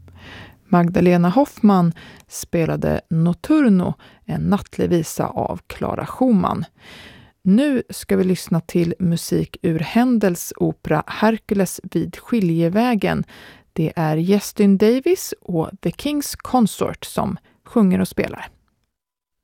Magdalena Hoffman spelade Notturno, en nattlig visa av Clara Schumann. Nu ska vi lyssna till musik ur Händels opera Hercules vid skiljevägen. Det är Justin Davis och The King's Consort som sjunger och spelar.